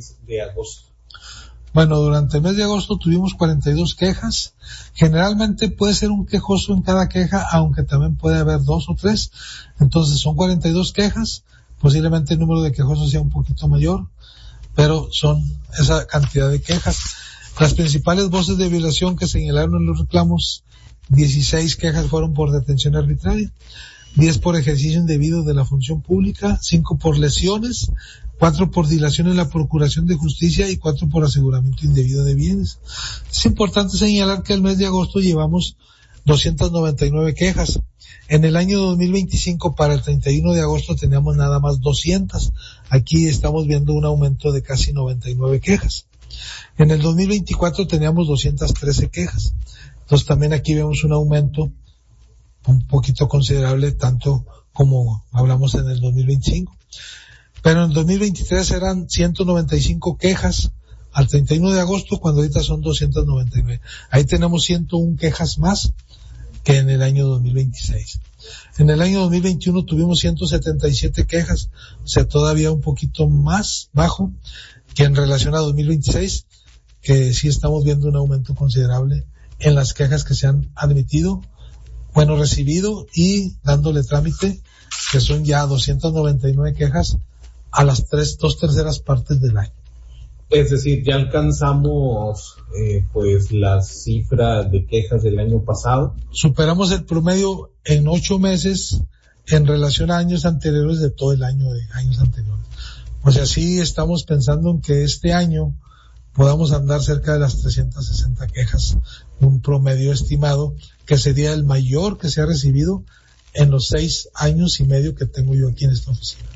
mes de agosto? Bueno, durante el mes de agosto tuvimos 42 quejas. Generalmente puede ser un quejoso en cada queja, aunque también puede haber 2 o 3. Entonces son 42 quejas. Posiblemente el número de quejosos sea un poquito mayor, pero son esa cantidad de quejas. Las principales voces de violación que señalaron en los reclamos, 16 quejas fueron por detención arbitraria, 10 por ejercicio indebido de la función pública, 5 por lesiones, 4 por dilación en la procuración de justicia y 4 por aseguramiento indebido de bienes. Es importante señalar que el mes de agosto llevamos 299 quejas. En el año 2025, para el 31 de agosto, teníamos nada más 200. Aquí estamos viendo un aumento de casi 99 quejas. En el 2024 teníamos 213 quejas. Entonces también aquí vemos un aumento un poquito considerable, tanto como hablamos en el 2025. Pero en el 2023 eran 195 quejas al 31 de agosto, cuando ahorita son 299. Ahí tenemos 101 quejas más que en el año 2026. En el año 2021 tuvimos 177 quejas, o sea, todavía un poquito más bajo que en relación a 2026, que sí estamos viendo un aumento considerable en las quejas que se han admitido, recibido y dándole trámite, que son ya 299 quejas a las 2/3 partes del año. Es decir, ya alcanzamos la cifra de quejas del año pasado. Superamos el promedio en 8 meses en relación a años anteriores de todo el año de años anteriores. O sea, sí estamos pensando en que este año podamos andar cerca de las 360 quejas, un promedio estimado que sería el mayor que se ha recibido en los 6 años y medio que tengo yo aquí en esta oficina.